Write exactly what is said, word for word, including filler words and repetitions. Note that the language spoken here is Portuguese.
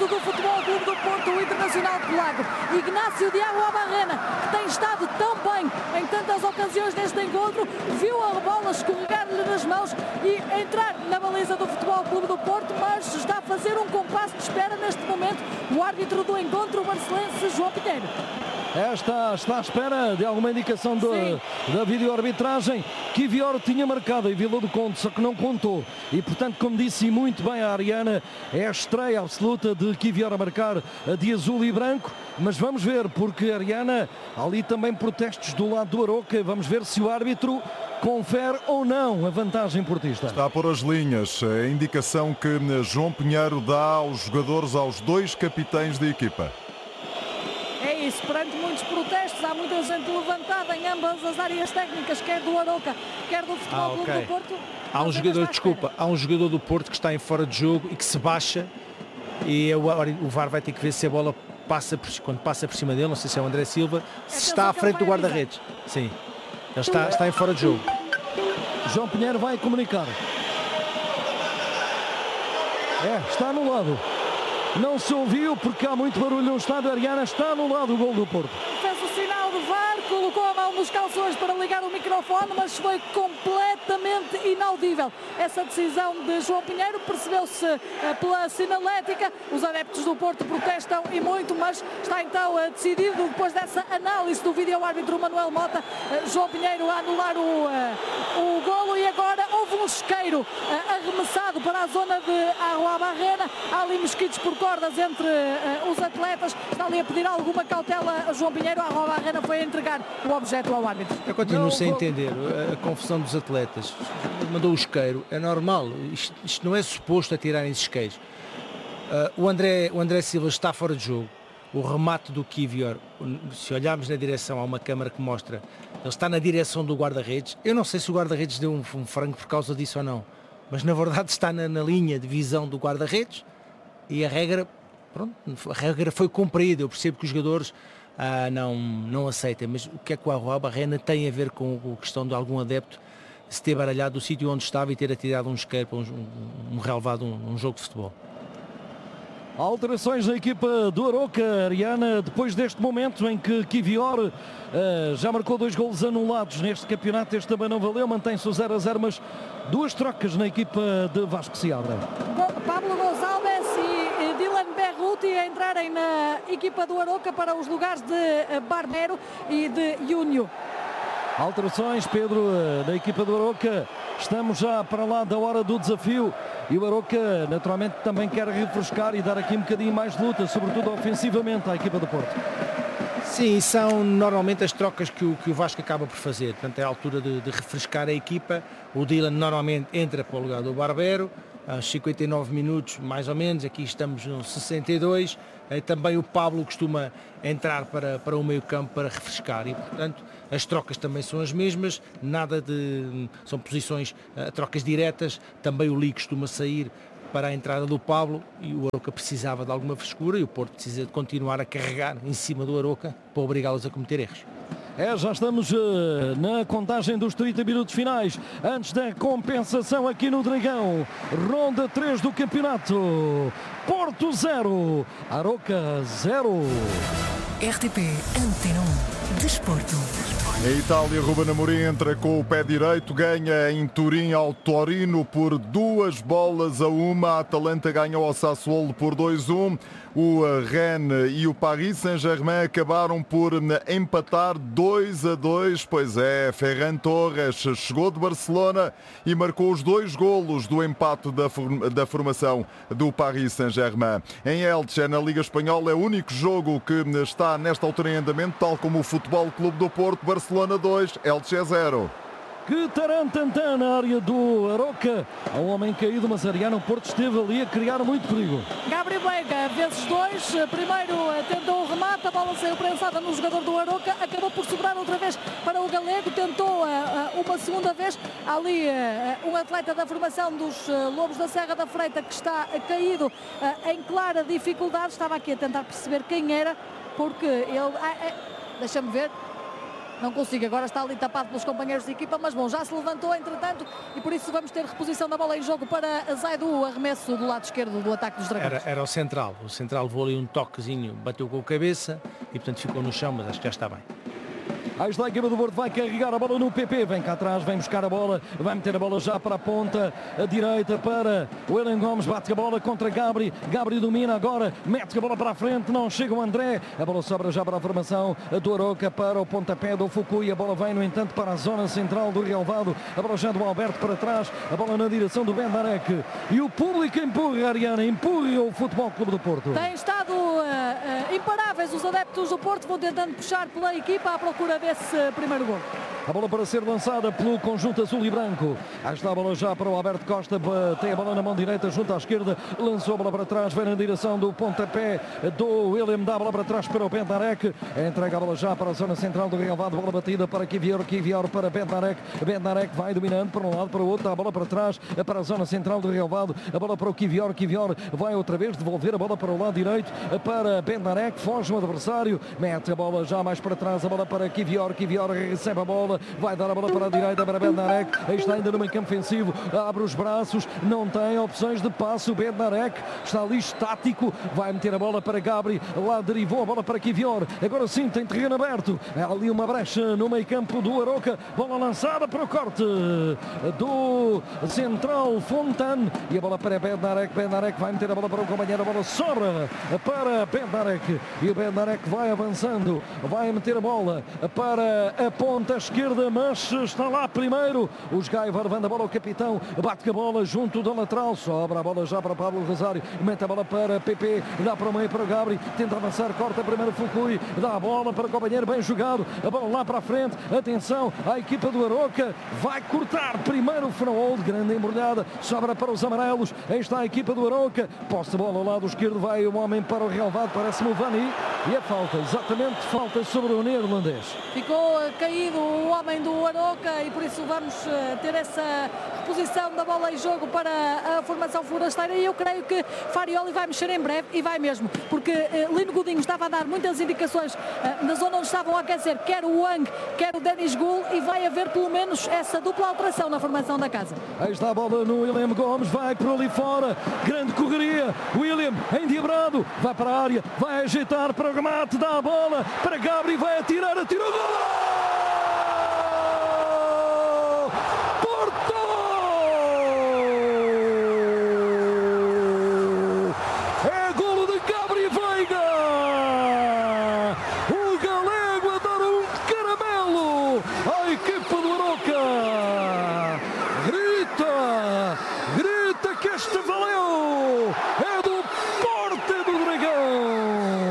reforço do Futebol Clube do Porto, o Internacional de Lago. Ignacio Diago Abarrena, que tem estado tão bem em tantas ocasiões neste encontro, viu a bola escorregar-lhe nas mãos e entrar na baliza do Futebol Clube do Porto, mas está a fazer um compasso de espera neste momento o árbitro do encontro, o barcelense João Pinheiro. Esta está à espera de alguma indicação de, da videoarbitragem. Kiwior tinha marcado em Vila do Conde, só que não contou. E, portanto, como disse muito bem a Ariana, é a estreia absoluta de Kiwior a marcar de azul e branco. Mas vamos ver, porque, Ariana, há ali também protestos do lado do Aroca. Vamos ver se o árbitro confere ou não a vantagem portista. Está a pôr as linhas. A indicação que João Pinheiro dá aos jogadores, aos dois capitães da equipa. É isso, perante muitos protestos, há muita gente levantada em ambas as áreas técnicas, quer do Aroca, quer do Futebol ah, Clube okay. do Porto. Há um jogador, desculpa, há um jogador do Porto que está em fora de jogo e que se baixa e o, o V A R vai ter que ver se a bola passa por, quando passa por cima dele, não sei se é o André Silva, se está à frente do guarda-redes. Sim, ele está, está em fora de jogo. João Pinheiro vai comunicar. É, está anulado. Não se ouviu porque há muito barulho no estádio. Ariana, está anulado o gol do Porto. Fez o sinal de V A R, colocou a mão nos calções para ligar o microfone, mas foi completamente inaudível essa decisão de João Pinheiro. Percebeu-se pela sinalética. Os adeptos do Porto protestam e muito, mas está então decidido, depois dessa análise do vídeo-árbitro Manuel Mota, João Pinheiro a anular o, o golo. E agora houve um isqueiro arremessado para a zona de Arroa Barrena. Há ali mosquitos por cordas entre uh, os atletas. Está ali a pedir alguma cautela a João Pinheiro. A Arroa Barrena foi a entregar o objeto ao árbitro. Eu continuo sem entender a, a confusão dos atletas. Mandou o isqueiro, é normal. Isto, isto não é suposto atirarem esses isqueiros. Uh, o, André, o André Silva está fora de jogo. O remate do Kiwior, se olharmos na direção, há uma câmara que mostra, ele está na direção do guarda-redes. Eu não sei se o guarda-redes deu um, um frango por causa disso ou não, mas na verdade está na, na linha de visão do guarda-redes. E a regra, pronto, a regra foi cumprida. Eu percebo que os jogadores ah, não, não aceitam, mas o que é que o Arroa Barrena tem a ver com a questão de algum adepto se ter baralhado do sítio onde estava e ter atirado um isqueiro para um, um, um relevado, um, um jogo de futebol? Alterações na equipa do Aroca, Ariana, depois deste momento em que Kiwior uh, já marcou dois golos anulados neste campeonato. Este também não valeu, mantém-se o zero a zero, mas duas trocas na equipa de Vasco Seabra. Pablo Gonçalves e Dylan Berruti a entrarem na equipa do Aroca para os lugares de Barbero e de Júnior. Alterações, Pedro, na equipa do Aroca. Estamos já para lá da hora do desafio e o Aroca naturalmente também quer refrescar e dar aqui um bocadinho mais de luta, sobretudo ofensivamente, à equipa do Porto. Sim, são normalmente as trocas que o, que o Vasco acaba por fazer. Portanto, é a altura de, de refrescar a equipa. O Dylan normalmente entra para o lugar do Barbero, aos cinquenta e nove minutos, mais ou menos. Aqui estamos nos sessenta e dois. Também o Pablo costuma entrar para, para o meio campo para refrescar e, portanto, as trocas também são as mesmas, nada de... são posições, uh, trocas diretas. Também o Li costuma sair para a entrada do Pablo e o Aroca precisava de alguma frescura e o Porto precisa de continuar a carregar em cima do Aroca para obrigá-los a cometer erros. É, já estamos uh, na contagem dos trinta minutos finais, antes da compensação aqui no Dragão. Ronda três do campeonato. Porto zero, Aroca zero. R T P Antena um, Desporto. Em Itália, Ruben Amorim entra com o pé direito, ganha em Turim ao Torino por duas bolas a uma. A Atalanta ganhou ao Sassuolo por dois a um. O Rennes e o Paris Saint-Germain acabaram por empatar dois a dois. Pois é, Ferran Torres chegou de Barcelona e marcou os dois golos do empate da, da formação do Paris Saint-Germain. Em Elche, na Liga Espanhola, é o único jogo que está nesta altura em andamento, tal como o Futebol Clube do Porto. Barcelona dois, Elche zero. Que tarantantã na área do Aroca. Há um homem caído, mas Ariana, o Porto esteve ali a criar muito perigo. Gabriel Veiga, vezes dois. Primeiro tentou o remate, a bola saiu prensada no jogador do Aroca. Acabou por sobrar outra vez para o Galego. Tentou uma segunda vez. Ali um atleta da formação dos Lobos da Serra da Freita que está caído em clara dificuldade. Estava aqui a tentar perceber quem era, porque ele... Deixa-me ver. Não consigo, agora está ali tapado pelos companheiros de equipa, mas bom, já se levantou entretanto e por isso vamos ter reposição da bola em jogo para Zaidu, o arremesso do lado esquerdo do ataque dos Dragões. Era, era o central, o central levou ali um toquezinho, bateu com a cabeça e portanto ficou no chão, mas acho que já está bem. A equipa do Porto vai carregar a bola no P P, vem cá atrás, vem buscar a bola, vai meter a bola já para a ponta, a direita para o William Gomes, bate a bola contra Gabri, Gabri domina agora, mete a bola para a frente, não chega o André, a bola sobra já para a formação do Aroca, para o pontapé do Fukui, a bola vem no entanto para a zona central do relvado, a bola já do Alberto para trás, a bola na direção do Bendarek e o público empurra, Ariana, empurra o Futebol Clube do Porto. Tem estado uh, uh, imparáveis os adeptos do Porto, vão tentando puxar pela equipa à procura desse primeiro gol. A bola para ser lançada pelo conjunto azul e branco. Aí está a bola já para o Alberto Costa. Tem a bola na mão direita, junto à esquerda. Lançou a bola para trás. Vem na direção do pontapé do William. Dá a bola para trás para o Bendarek. Entrega a bola já para a zona central do relvado. Bola batida para Kivior. Kivior para Bendarek. Bendarek vai dominando para um lado, para o outro. Dá a bola para trás para a zona central do relvado. A bola para o Kivior. Kivior vai outra vez devolver a bola para o lado direito para Bendarek. Foge o adversário. Mete a bola já mais para trás. A bola para Kivior. Kivior recebe a bola. Vai dar a bola para a direita para Bendarek. Aí está ainda no meio campo ofensivo. Abre os braços. Não tem opções de passe. O Bendarek está ali estático. Vai meter a bola para Gabri. Lá derivou a bola para Kivior. Agora sim tem terreno aberto. É ali uma brecha no meio campo do Aroca. Bola lançada para o corte do central Fontan. E a bola para Bendarek. Bendarek vai meter a bola para o companheiro. A bola sobra para Bendarek. E o Bendarek vai avançando. Vai meter a bola para a ponta esquerda. Mas está lá primeiro os Gaivar, levando a bola ao capitão, bate a bola junto da lateral, sobra a bola já para Pablo Rosário, mete a bola para P P, dá para o meio para o Gabri, tenta avançar, corta primeiro Fukui, dá a bola para o companheiro, bem jogado, a bola lá para a frente, atenção, a equipa do Aroca vai cortar primeiro o Frohold, grande embrulhada, sobra para os amarelos, aí está a equipa do Aroca, posse de bola ao lado esquerdo, vai o homem para o relvado, parece-me o Vani, e a falta, exatamente falta sobre o neerlandês. Ficou caído o homem do Aroca e por isso vamos ter essa reposição da bola em jogo para a formação forasteira e eu creio que Farioli vai mexer em breve e vai mesmo, porque Lino Godinho estava a dar muitas indicações na zona onde estavam a aquecer, quer o Wang, quer o Denis Gul, e vai haver pelo menos essa dupla alteração na formação da casa. Aí está a bola no William Gomes, vai por ali fora, grande correria, William endiabrado, vai para a área, vai ajeitar para o remate, dá a bola para Gabri, vai atirar, atirou, gol!